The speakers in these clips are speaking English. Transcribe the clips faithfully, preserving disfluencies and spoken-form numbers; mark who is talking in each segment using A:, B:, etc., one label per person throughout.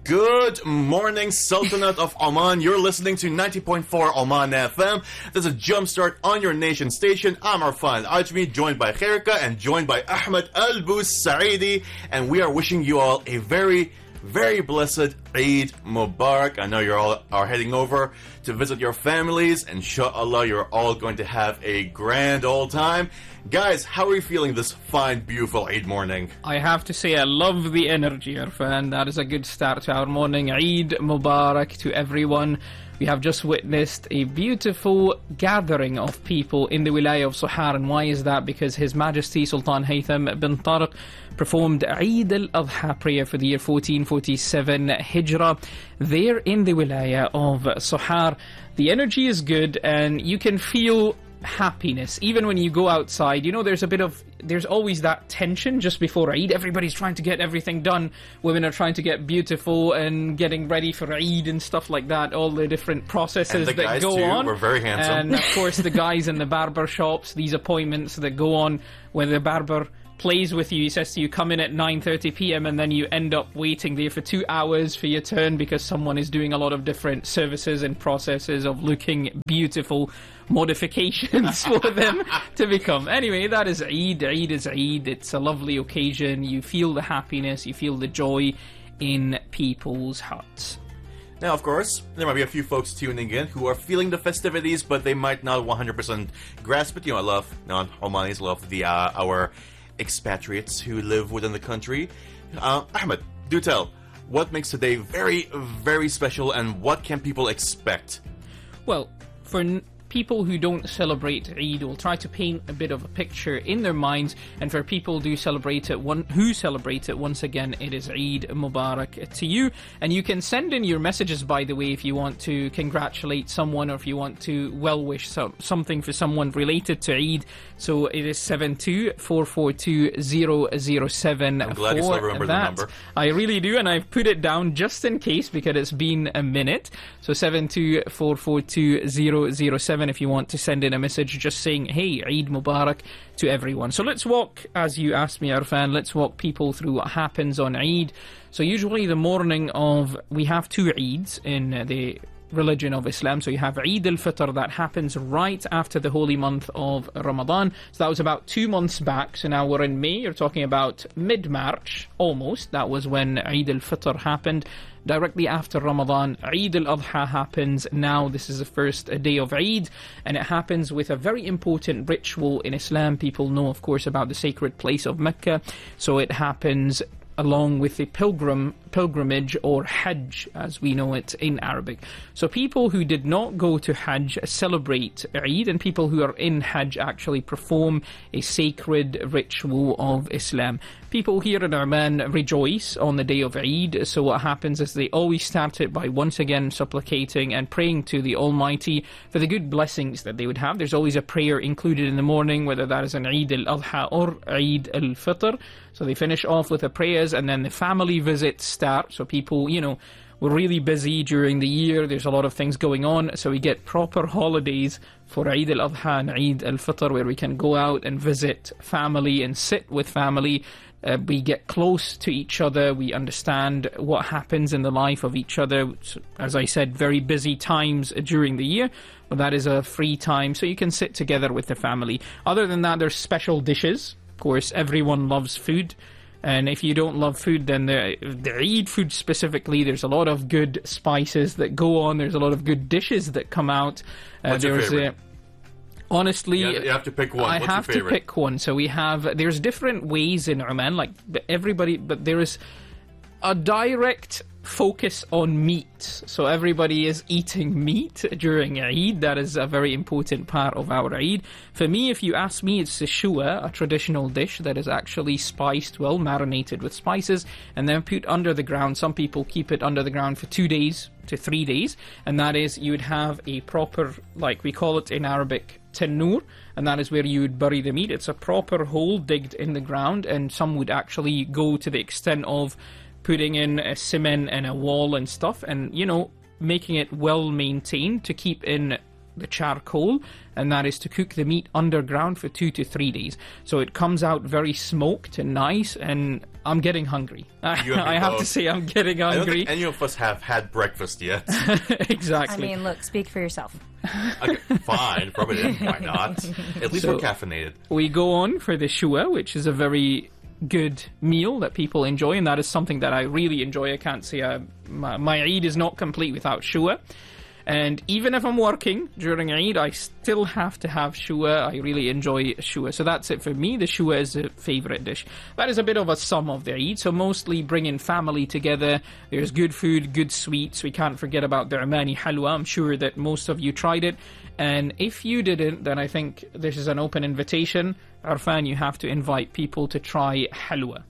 A: Good morning, Sultanate of Oman. You're listening to ninety point four Oman F M. There's a jumpstart on your nation station. I'm Arfan Ajmi, joined by Khairka and joined by Ahmed Al-Bous Saidi. And we are wishing you all a very, very blessed Eid Mubarak. I know you're all are heading over to visit your families. Inshallah, you're all going to have a grand old time. Guys, how are you feeling this fine, beautiful Eid morning?
B: I have to say I love the energy, Irfan. That is a good start to our morning. Eid Mubarak to everyone. We have just witnessed a beautiful gathering of people in the Wilaya of Sohar. And why is that? Because His Majesty Sultan Haytham bin Tariq performed Eid al-Adha prayer for the year fourteen forty-seven Hijrah there in the Wilaya of Sohar. The energy is good and you can feel happiness even when you go outside. You know, there's a bit of there's always that tension just before Eid. Everybody's trying to get everything done. Women are trying to get beautiful and getting ready for Eid and stuff like that, all the different processes
A: and the
B: that
A: guys
B: go
A: too
B: on.
A: We're very handsome.
B: And of course the guys in the barber shops, these appointments that go on when the barber plays with you. He says to you, come in at nine thirty p.m. and then you end up waiting there for two hours for your turn because someone is doing a lot of different services and processes of looking beautiful, modifications for them to become. Anyway, that is Eid. Eid is Eid. It's a lovely occasion. You feel the happiness, you feel the joy in people's hearts.
A: Now, of course, there might be a few folks tuning in who are feeling the festivities, but they might not one hundred percent grasp it. You know, I love, non-Omanis love the uh, our expatriates who live within the country. Uh, Ahmed, do tell, what makes today very, very special and what can people expect?
B: Well, for n- people who don't celebrate Eid, will try to paint a bit of a picture in their minds, and for people who celebrate it, one who celebrate it, once again, it is Eid Mubarak to you. And you can send in your messages, by the way, if you want to congratulate someone or if you want to well wish some, something for someone related to Eid. So it is seven two four four two zero zero seven.
A: I'm glad you still remember the number.
B: I really do, and I've put it down just in case because it's been a minute. So seven two four four two zero zero seven if you want to send in a message just saying, hey, Eid Mubarak to everyone. So let's walk, as you asked me, Arfan, let's walk people through what happens on Eid. So usually the morning of, we have two Eids in the religion of Islam. So you have Eid al-Fitr that happens right after the holy month of Ramadan. So that was about two months back. So now we're in May. You're talking about mid-March, almost. That was when Eid al-Fitr happened. Directly after Ramadan, Eid al-Adha happens. Now this is the first day of Eid, and it happens with a very important ritual in Islam. People know, of course, about the sacred place of Mecca. So it happens along with the pilgrim pilgrimage, or Hajj as we know it in Arabic. So people who did not go to Hajj celebrate Eid, and people who are in Hajj actually perform a sacred ritual of Islam. People here in Oman rejoice on the day of Eid. So what happens is they always start it by once again supplicating and praying to the Almighty for the good blessings that they would have. There's always a prayer included in the morning, whether that is an Eid al-Adha or Eid al-Fitr. So they finish off with the prayers, and then the family visits start. So people, you know, we're really busy during the year. There's a lot of things going on. So we get proper holidays for Eid al-Adha and Eid al-Fitr where we can go out and visit family and sit with family. Uh, we get close to each other. We understand what happens in the life of each other. So, as I said, very busy times during the year, but that is a free time, so you can sit together with the family. Other than that, there's special dishes. Of course, everyone loves food. And if you don't love food, then the, the Eid food specifically, there's a lot of good spices that go on. There's a lot of good dishes that come out.
A: Uh, What's your favorite? Uh,
B: Honestly,
A: you have, you have to pick one.
B: I
A: What's
B: have
A: your favorite?
B: to pick one. So we have, there's different ways in Oman, like everybody, but there is a direct focus on meat. So everybody is eating meat during Eid. That is a very important part of our Eid. For me, if you ask me, it's the shua, a traditional dish that is actually spiced well, marinated with spices, and then put under the ground. Some people keep it under the ground for two days to three days, and that is, you would have a proper, like we call it in Arabic, tanur, and that is where you would bury the meat. It's a proper hole digged in the ground, and some would actually go to the extent of putting in a cement and a wall and stuff, and, you know, making it well maintained to keep in the charcoal, and that is to cook the meat underground for two to three days. So it comes out very smoked and nice, and I'm getting hungry.
A: You
B: I have
A: both.
B: to say I'm getting
A: I don't
B: hungry.
A: think any of us have had breakfast yet.
B: Exactly.
C: I mean, look, speak for yourself.
A: Okay, fine, rub it in. Why not? At least
B: So-
A: we're caffeinated.
B: We go on for the shua, which is a very good meal that people enjoy, and that is something that I really enjoy. I can't say uh, my, my Eid is not complete without shua. And even if I'm working during Eid, I still have to have shua. I really enjoy shua. So that's it for me. The shua is a favourite dish. That is a bit of a sum of the Eid. So mostly bringing family together. There's good food, good sweets. We can't forget about the Omani halwa. I'm sure that most of you tried it. And if you didn't, then I think this is an open invitation. Arfan, you have to invite people to try halwa.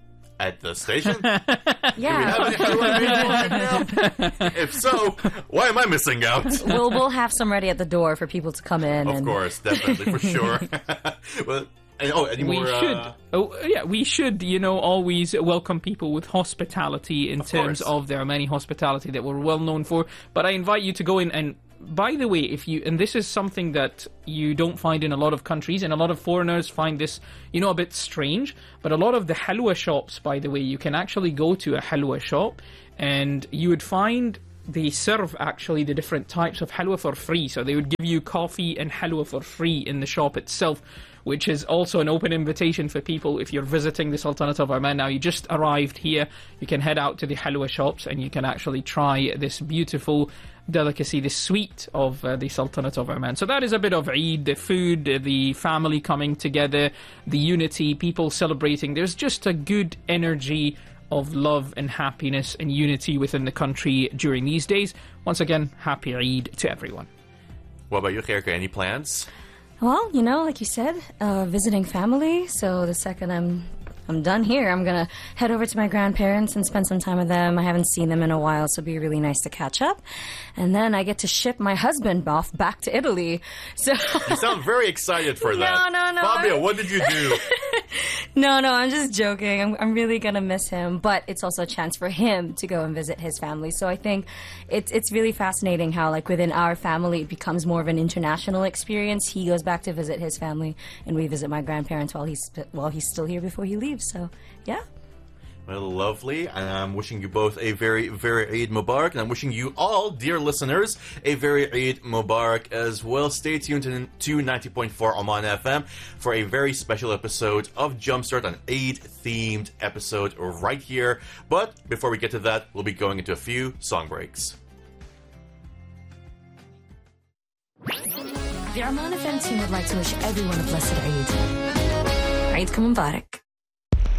A: At the station?
C: Yeah.
A: Have any halwa available right now? If so, why am I missing out?
C: we'll we'll have some ready at the door for people to come in.
A: Of
C: and
A: course, definitely, for sure. Well, and, oh, any
B: We
A: more?
B: should,
A: Uh,
B: oh yeah, we should, you know, always welcome people with hospitality in
A: Of
B: terms
A: course.
B: of their many hospitality that we're well known for. But I invite you to go in and, by the way, if you, and this is something that you don't find in a lot of countries, and a lot of foreigners find this, you know, a bit strange, but a lot of the halwa shops, by the way, you can actually go to a halwa shop and you would find they serve actually the different types of halwa for free. So they would give you coffee and halwa for free in the shop itself, which is also an open invitation for people. If you're visiting the Sultanate of Oman now, you just arrived here, you can head out to the halwa shops and you can actually try this beautiful delicacy, the sweet of uh, the Sultanate of Oman. So that is a bit of Eid, the food, the family coming together, the unity, people celebrating. There's just a good energy of love and happiness and unity within the country during these days. Once again, happy Eid to everyone.
A: what about you, Khairka? Any plans?
C: Well, you know, like you said, uh, visiting family. So the second I'm I'm done here, I'm gonna head over to my grandparents and spend some time with them. I haven't seen them in a while, so it'd be really nice to catch up. And then I get to ship my husband off back to Italy. So
A: You sound very excited for
C: No,
A: that.
C: no, no,
A: Fabio,
C: I'm-
A: what did you do?
C: no, no, I'm just joking. I'm, I'm really gonna miss him, but it's also a chance for him to go and visit his family. So I think it's it's really fascinating how, like, within our family, it becomes more of an international experience. He goes back to visit his family, and we visit my grandparents while he's while he's still here before he leaves. So yeah.
A: Well, lovely. And I'm wishing you both a very, very Eid Mubarak. And I'm wishing you all, dear listeners, a very Eid Mubarak as well. Stay tuned to, to ninety point four Oman F M for a very special episode of Jumpstart, an Eid-themed episode right here. But before we get to that, we'll be going into a few song breaks.
C: The Oman F M team would like to wish everyone a blessed Eid. Eid Mubarak.